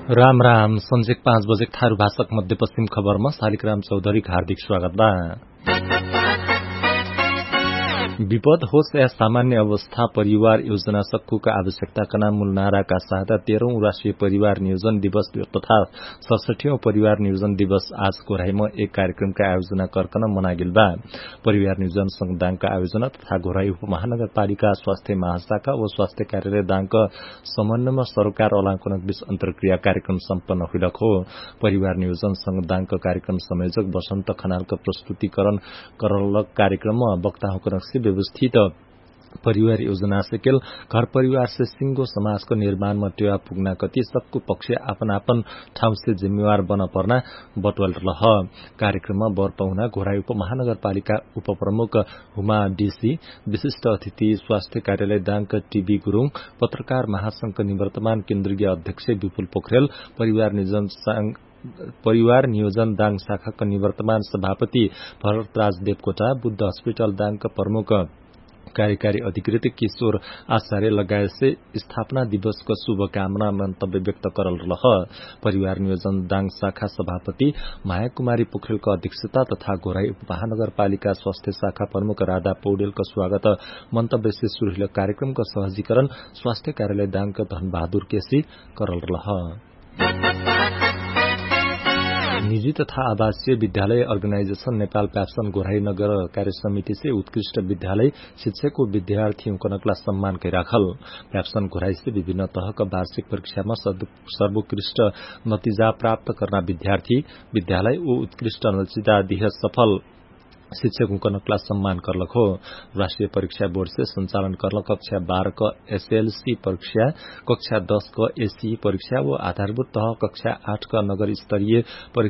राम राम संजेक 5 बजे थारू भाषक मध्यपश्चिम खबरमा शालिग्राम चौधरी हार्दिक स्वागत बा। विपद होस् या सामान्य अवस्था परिवार योजना सक्कुका आवश्यकताका नाम मूल नाराका साथ 13औं राष्ट्रिय परिवार नियोजन दिवस तथा 67औं परिवार नियोजन दिवस आज घोराईमा एक कार्यक्रमका आयोजना गर्कन मनागिल बा। परिवार नियोजन संघ दाङका आयोजना तथा घोराई उपमहानगरपालिका स्वास्थ्य महाशाखा व स्वास्थ्य कार्यालय दाङका समन्वयमा सरोकार अलाङ्कनक बीच अन्तर्क्रिया कार्यक्रम सम्पन्न हुइलक हो। परिवार नियोजन संघ दाङका कार्यक्रम संयोजक वसन्त खनालका प्रस्तुतिकरण करलक कार्यक्रममा वक्ता हुकरक्सी व्यवस्थित परिवार योजना से केल घर परिवार से सिंगो समाज को निर्माण में टेवा पुग्ना कति सबको पक्ष आपन आपन ठाउँ से जिम्मेवार बन पर्ना बटवल रह। कार्यक्रम में बर पहुना घोराई उपमहानगरपालिका उपप्रमुख हुमा डीसी, विशिष्ट अतिथि स्वास्थ्य कार्यालय दाङका टीबी गुरूङ, पत्रकार महासंघका निवर्तमान केन्द्रीय अध्यक्ष विपुल पोखरेल, परिवार नियोजन दाङ शाखाका निवर्तमान सभापति भरतराज देवकोटा, बुद्ध हस्पिटल दाङका प्रमुख कार्यकारी अधिकृत किशोर आचार्य लगायत से स्थापना दिवस को शुभकामना मन्तव्य व्यक्त करल रह। परिवार नियोजन दाङ शाखा सभापति माया कुमारी पोखरेलको अध्यक्षता तथा घोराई उपमहानगरपालिका स्वास्थ्य शाखा प्रमुख राधा पौडेलको स्वागत मन्तव्य से शुरू कार्यक्रमको सहजीकरण स्वास्थ्य कार्यालय दाङका धनबहादुर केसी करल रह। निजी तथा आवासीय विद्यालय अर्गेनाइजेशन नेपाल प्याप्सन घोराई नगर कार्य समिति से उत्कृष्ट विद्यालय शिक्षक विद्यार्थियों को नकला सम्मान के राखल। प्याप्सन घोराई से विभिन्न तह का वार्षिक परीक्षा में सर्वोत्कृष्ट नतीजा प्राप्त करना विद्यालय वो उत्कृष्ट नतीजा दिह सफल शिक्षकों का नकला सम्मान करलक हो। राष्ट्रीय परीक्षा बोर्ड से संचालन करल कक्षा 12 का एसएलसी परीक्षा, कक्षा 10 का एसी परीक्षा व आधारभूत तह कक्षा 8 का नगर स्तरीय